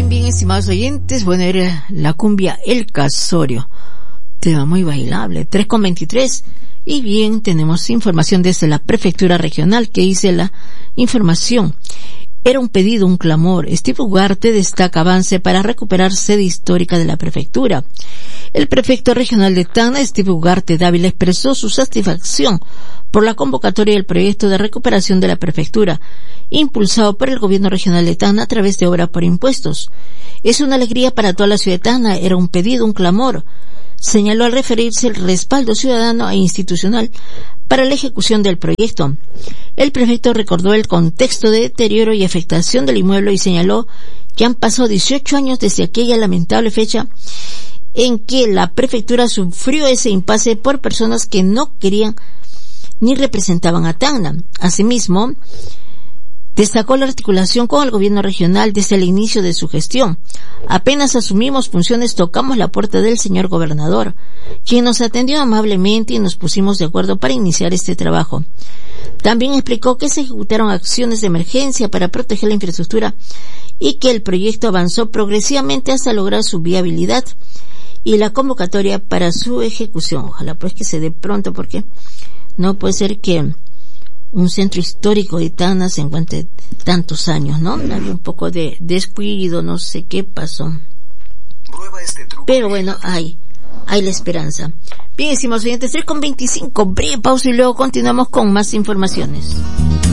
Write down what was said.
Bien, estimados oyentes, bueno, era la cumbia El Casorio, tema muy bailable, 3:23, y bien, tenemos información desde la prefectura regional que dice la información. Era un pedido, un clamor. Steve Ugarte destaca avance para recuperar sede histórica de la prefectura. El prefecto regional de Tacna, Steve Ugarte Dávila, expresó su satisfacción por la convocatoria del proyecto de recuperación de la prefectura, impulsado por el gobierno regional de Tacna a través de obra por impuestos. Es una alegría para toda la ciudad de Tacna, era un pedido, un clamor, señaló al referirse el respaldo ciudadano e institucional para la ejecución del proyecto. El prefecto recordó el contexto de deterioro y afectación del inmueble y señaló que han pasado 18 años desde aquella lamentable fecha en que la prefectura sufrió ese impasse por personas que no querían ni representaban a Tacna. Asimismo, destacó la articulación con el gobierno regional desde el inicio de su gestión. Apenas asumimos funciones, tocamos la puerta del señor gobernador, quien nos atendió amablemente y nos pusimos de acuerdo para iniciar este trabajo. También explicó que se ejecutaron acciones de emergencia para proteger la infraestructura y que el proyecto avanzó progresivamente hasta lograr su viabilidad y la convocatoria para su ejecución. Ojalá pues que se dé pronto, porque no puede ser que un centro histórico de Tacna se encuentre tantos años, ¿no? Había un poco de descuido, no sé qué pasó. Pero bueno, hay la esperanza. Bien, estimados oyentes, 3:25, breve pausa y luego continuamos con más informaciones.